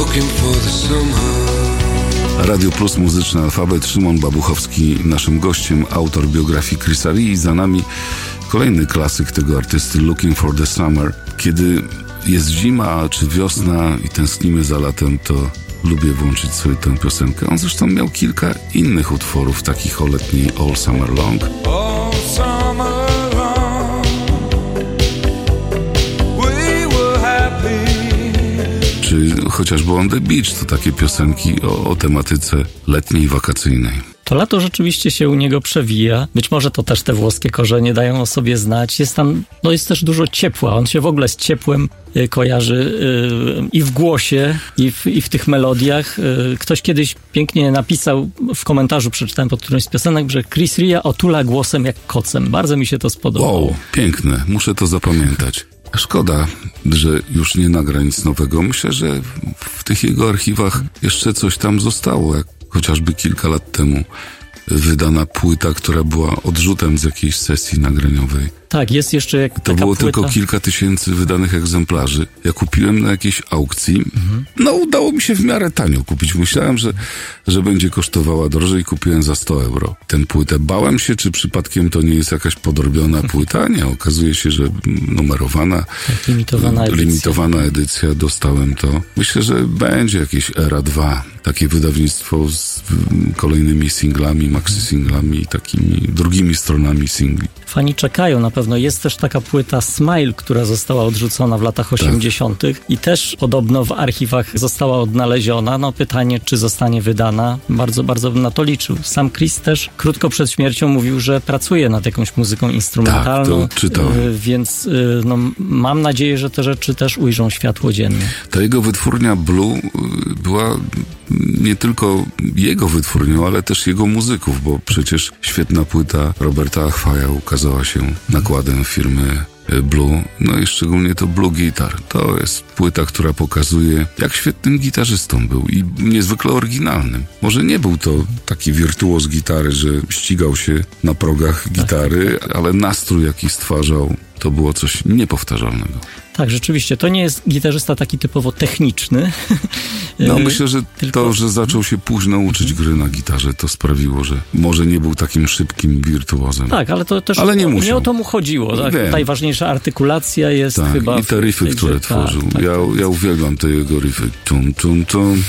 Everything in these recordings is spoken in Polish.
Radio Plus, Muzyczny Alfabet. Szymon Babuchowski naszym gościem, autor biografii Chrisa Rea, i za nami kolejny klasyk tego artysty, Looking for the Summer. Kiedy jest zima czy wiosna i tęsknimy za latem, to lubię włączyć sobie tę piosenkę. On zresztą miał kilka innych utworów, takich o letniej All Summer Long. All summer long, we were happy. Czy chociażby On the Beach, to takie piosenki o tematyce letniej, wakacyjnej. To lato rzeczywiście się u niego przewija. Być może to też te włoskie korzenie dają o sobie znać. Jest tam, jest też dużo ciepła. On się w ogóle z ciepłem kojarzy i w głosie, i w tych melodiach. Ktoś kiedyś pięknie napisał, w komentarzu przeczytałem pod którąś z piosenek, że Chris Rea otula głosem jak kocem. Bardzo mi się to spodobało. Wow, piękne. Muszę to zapamiętać. Szkoda, że już nie nagra nic nowego. Myślę, że w tych jego archiwach jeszcze coś tam zostało, jak chociażby kilka lat temu wydana płyta, która była odrzutem z jakiejś sesji nagraniowej. Tak, jest jeszcze jak to było płyta. Tylko kilka tysięcy wydanych egzemplarzy. Ja kupiłem na jakiejś aukcji. Udało mi się w miarę tanio kupić. Myślałem, że będzie kosztowała drożej. Kupiłem za 100 euro. Tę płytę. Bałem się, czy przypadkiem to nie jest jakaś podrobiona płyta. Nie, okazuje się, że numerowana, tak, limitowana edycja. Dostałem to. Myślę, że będzie jakieś Era 2. Takie wydawnictwo z kolejnymi singlami, maxi-singlami i takimi drugimi stronami singli. Fani czekają na pewno. Jest też taka płyta Smile, która została odrzucona w latach 80. i też podobno w archiwach została odnaleziona. Pytanie, czy zostanie wydana. Bardzo, bardzo bym na to liczył. Sam Chris też krótko przed śmiercią mówił, że pracuje nad jakąś muzyką instrumentalną. Tak, to czytałem. Więc mam nadzieję, że te rzeczy też ujrzą światło dzienne. Ta jego wytwórnia Blue była nie tylko jego wytwórnią, ale też jego muzyków, bo przecież świetna płyta Roberta Achwaya ukazała się nakładem firmy Blue, i szczególnie to Blue Guitar. To jest płyta, która pokazuje, jak świetnym gitarzystą był i niezwykle oryginalnym. Może nie był to taki wirtuoz gitary, że ścigał się na progach gitary, ale nastrój, jaki stwarzał, to było coś niepowtarzalnego. Tak, rzeczywiście. To nie jest gitarzysta taki typowo techniczny. Myślę, że to, że zaczął się późno uczyć gry na gitarze, to sprawiło, że może nie był takim szybkim wirtuozem. Tak, ale to też nie o to mu chodziło. Tak? Najważniejsza artykulacja jest chyba... I te riffy, które tworzył. Tak. Ja uwielbiam te jego riffy. Tum, tum, tum.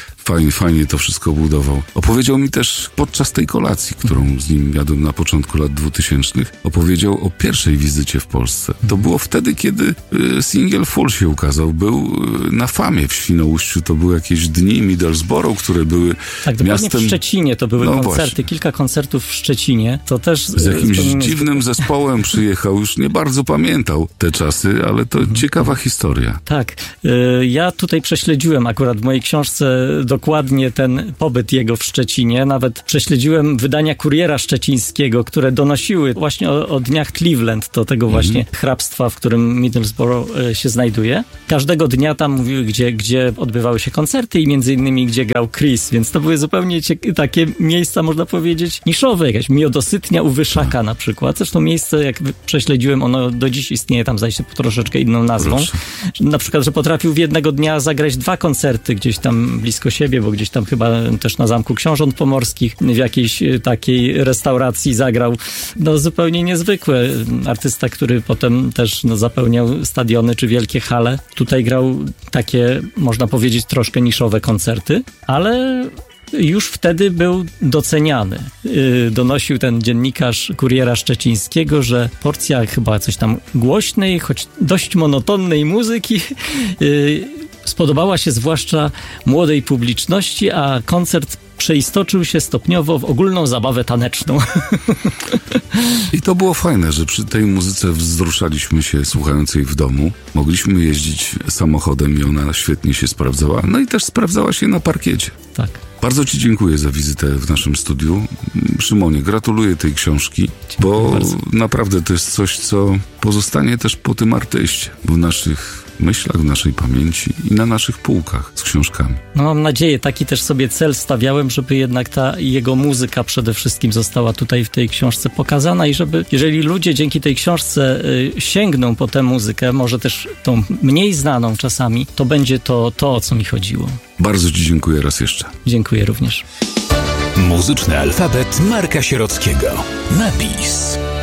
Fajnie to wszystko budował. Opowiedział mi też podczas tej kolacji, którą z nim jadłem na początku lat 2000, opowiedział o pierwszej wizycie w Polsce. To było wtedy, kiedy singiel Full się ukazał. Był na Famie w Świnoujściu. To były jakieś dni Middlesbrough, które były miastem... w Szczecinie to były koncerty. Właśnie. Kilka koncertów w Szczecinie. To też... Z jakimś dziwnym zespołem przyjechał. Już nie bardzo pamiętał te czasy, ale to ciekawa historia. Tak. Ja tutaj prześledziłem akurat w mojej książce dokładnie ten pobyt jego w Szczecinie. Nawet prześledziłem wydania Kuriera Szczecińskiego, które donosiły właśnie o dniach Cleveland, do tego właśnie hrabstwa, w którym Middlesbrough się znajduje. Każdego dnia tam mówiły, gdzie odbywały się koncerty i między innymi gdzie grał Chris, więc to były zupełnie takie miejsca, można powiedzieć, niszowe. Jakaś miodosytnia u Wyszaka na przykład. Zresztą miejsce, jak prześledziłem, ono do dziś istnieje, tam zdaje się pod troszeczkę inną nazwą. Proszę. Na przykład, że potrafił w jednego dnia zagrać 2 koncerty gdzieś tam blisko siebie, bo gdzieś tam chyba też na Zamku Książąt Pomorskich w jakiejś takiej restauracji zagrał. Zupełnie niezwykły artysta, który potem też zapełniał stadiony czy wielkie hale. Tutaj grał takie, można powiedzieć, troszkę niszowe koncerty, ale już wtedy był doceniany. Donosił ten dziennikarz Kuriera Szczecińskiego, że porcja chyba coś tam głośnej, choć dość monotonnej muzyki spodobała się zwłaszcza młodej publiczności, a koncert przeistoczył się stopniowo w ogólną zabawę taneczną. I to było fajne, że przy tej muzyce wzruszaliśmy się słuchając jej w domu. Mogliśmy jeździć samochodem i ona świetnie się sprawdzała. I też sprawdzała się na parkiecie. Tak. Bardzo Ci dziękuję za wizytę w naszym studiu. Szymonie, gratuluję tej książki, bo naprawdę to jest coś, co pozostanie też po tym artyście w naszych myślach, w naszej pamięci i na naszych półkach z książkami. No mam nadzieję, taki też sobie cel stawiałem, żeby jednak ta jego muzyka przede wszystkim została tutaj w tej książce pokazana i żeby, jeżeli ludzie dzięki tej książce sięgną po tę muzykę, może też tą mniej znaną czasami, to będzie to, o co mi chodziło. Bardzo Ci dziękuję raz jeszcze. Dziękuję również. Muzyczny alfabet Marka Sierockiego. Napis.